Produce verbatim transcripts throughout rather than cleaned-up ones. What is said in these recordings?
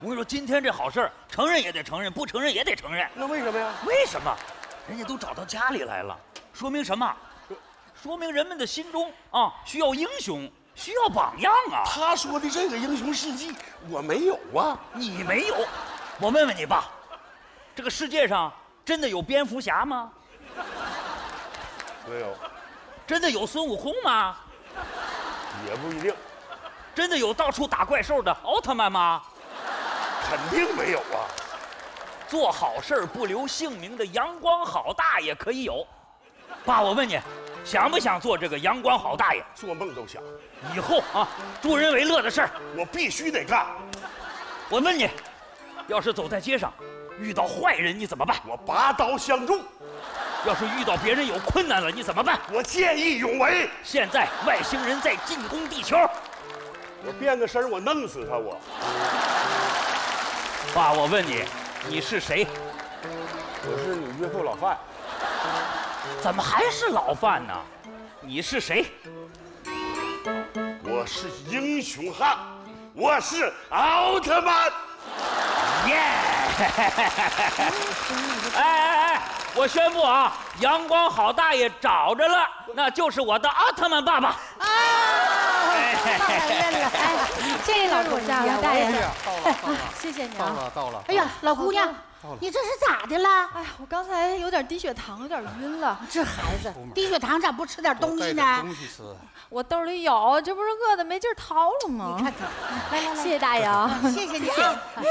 我跟你说，今天这好事儿，承认也得承认，不承认也得承认。 那为什么呀？ 为什么？人家都找到家里来了，说明什么？说明人们的心中啊需要英雄，需要榜样啊。 他说的这个英雄事迹，我没有啊。 你没有？我问问你吧，这个世界上真的有蝙蝠侠吗？ 没有。 真的有孙悟空吗？ 也不一定。 真的有到处打怪兽的奥特曼吗？ 肯定没有啊。 做好事不留姓名的阳光好大爷可以有。爸，我问你，想不想做这个阳光好大爷？ 做梦都想。 以后啊，助人为乐的事儿， 我必须得干。 我问你，要是走在街上，遇到坏人你怎么办？ 我拔刀相助。 要是遇到别人有困难了，你怎么办？ 我见义勇为。 现在外星人在进攻地球， 我变个身，我弄死他！我。 爸，我问你，你是谁？ 我是你岳父老范。 怎么还是老范呢？你是谁？ 我是英雄汉，我是奥特曼。 耶！哎哎哎！我宣布啊，阳光好大爷找着了，那就是我的奥特曼爸爸。 啊，太感人了！哎，谢谢老公家老大爷。 到了，到了， 谢谢你到啊！ 了，到了。 哎呀，老姑娘，你这是咋的了？ 哎呀，我刚才有点低血糖，有点晕了。 这孩子低血糖咋不吃点东西呢？ 东西吃。 我兜里有，这不是饿的没劲儿掏了吗？ 你看看，来来来， 谢谢大爷啊！ 谢谢你。 大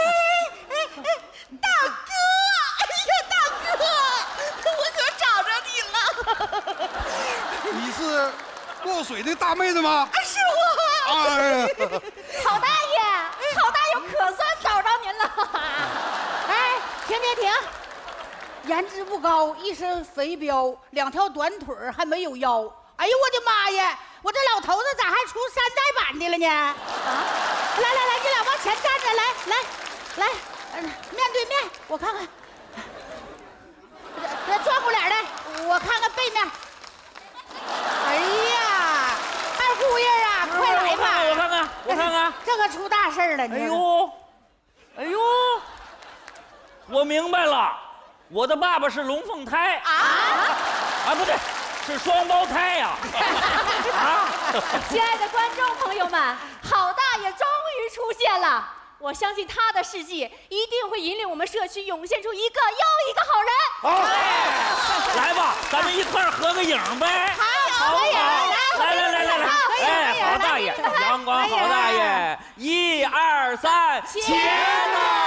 哥，哎呀，大哥，我可找着你了。 你是过水的大妹子吗？ 是我。 哎呀， 郝大爷，郝大爷可算找着您了。 哎，停停停！颜值不高，一身肥膘，两条短腿还没有腰。哎呦我的妈呀！我这老头子咋还出山寨版的了呢？啊！来来来，你俩往前站着，来来来，嗯，面对面，我看看。这这转过脸来，我看看背面。哎呀，二姑爷啊，快来吧！ 我看看，我看看， 这可出大事了！ 哎呦，哎呦，我明白了，我的爸爸是龙凤胎啊！啊，不对。是双胞胎呀！啊！ 亲爱的观众朋友们，郝大爷终于出现了！我相信他的事迹一定会引领我们社区涌现出一个又一个好人。 好，来吧，咱们一块儿合个影呗！ 好，合影！ 来来来来来，哎，郝大爷，阳光郝大爷，一二三，前呐！